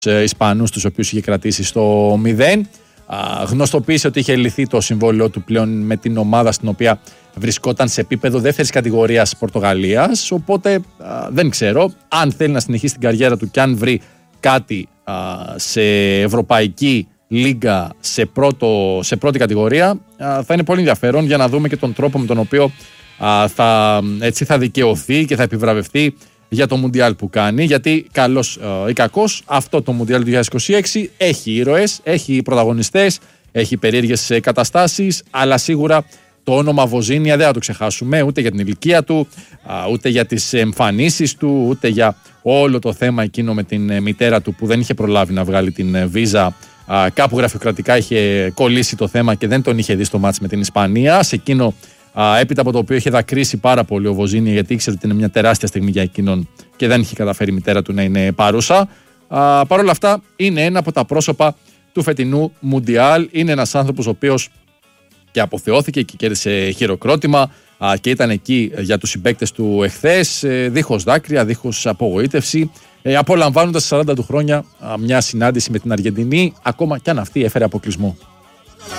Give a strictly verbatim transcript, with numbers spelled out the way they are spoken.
Ισπανούς, τους οποίους είχε κρατήσει στο μηδέν. Γνωστοποίησε ότι είχε λυθεί το συμβόλαιο του πλέον με την ομάδα στην οποία βρισκόταν σε επίπεδο δεύτερης κατηγορίας Πορτογαλίας. Οπότε α, δεν ξέρω αν θέλει να συνεχίσει την καριέρα του και αν βρει κάτι α, σε ευρωπαϊκή λίγκα, σε, πρώτο, σε πρώτη κατηγορία, α, θα είναι πολύ ενδιαφέρον για να δούμε και τον τρόπο με τον οποίο α, θα, έτσι θα δικαιωθεί και θα επιβραβευτεί για το Μουντιάλ που κάνει, γιατί καλός ε, ή κακός αυτό το Μουντιάλ του είκοσι είκοσι έξι έχει ήρωες, έχει πρωταγωνιστές, έχει περίεργες καταστάσεις, αλλά σίγουρα το όνομα Βοζίνια δεν θα το ξεχάσουμε ούτε για την ηλικία του, ούτε για τις εμφανίσεις του, ούτε για όλο το θέμα εκείνο με την μητέρα του που δεν είχε προλάβει να βγάλει την βίζα. Κάπου γραφειοκρατικά είχε κολλήσει το θέμα και δεν τον είχε δει στο μάτς με την Ισπανία. Σε εκείνο, έπειτα από το οποίο είχε δακρύσει πάρα πολύ ο Βοζίνια, γιατί ήξερε ότι είναι μια τεράστια στιγμή για εκείνον και δεν είχε καταφέρει η μητέρα του να είναι παρούσα. Παρ' όλα αυτά, είναι ένα από τα πρόσωπα του φετινού Μουντιάλ. Είναι ένας άνθρωπος ο οποίος και αποθεώθηκε και κέρδισε χειροκρότημα και ήταν εκεί για τους συμπαίκτες του εχθές, δίχως δάκρυα, δίχως απογοήτευση, απολαμβάνοντας σαράντα του χρόνια μια συνάντηση με την Αργεντινή, ακόμα κι αν αυτή έφερε αποκλεισμό.